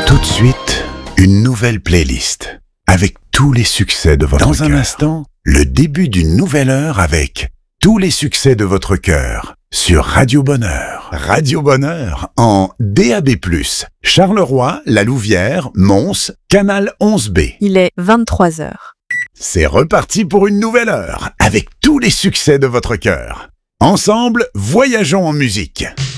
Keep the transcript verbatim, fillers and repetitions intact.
Tout de suite, une nouvelle playlist avec tous les succès de votre cœur. Dans un instant, le début d'une nouvelle heure avec tous les succès de votre cœur sur Radio Bonheur. Radio Bonheur en D A B plus, Charleroi, La Louvière, Mons, Canal onze B. Il est vingt-trois heures. C'est reparti pour une nouvelle heure avec tous les succès de votre cœur. Ensemble, voyageons en musique.